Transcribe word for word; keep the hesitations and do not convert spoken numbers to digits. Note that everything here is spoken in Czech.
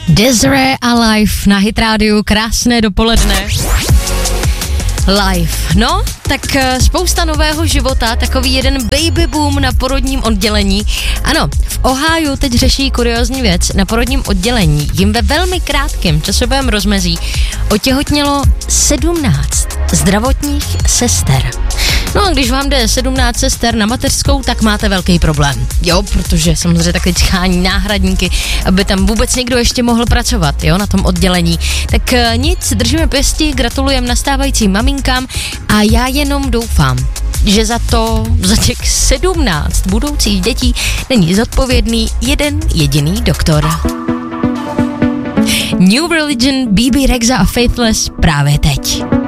Desiree a Live na Hit rádiu, krásné dopoledne. Live, no, tak spousta nového života, takový jeden baby boom na porodním oddělení. Ano, v Ohiu teď řeší kuriózní věc. Na porodním oddělení jim ve velmi krátkém časovém rozmezí otěhotnělo sedmnáct zdravotních sester. No a když vám jde sedmnáct sester na mateřskou, tak máte velký problém. Jo, protože samozřejmě taky schání náhradníky, aby tam vůbec někdo ještě mohl pracovat, jo, na tom oddělení. Tak nic, držíme pěsti, gratulujeme nastávajícím maminkám a já jenom doufám, že za to, za těch sedmnáct budoucích dětí není zodpovědný jeden jediný doktor. New Religion, B B Rexha a Faithless právě teď.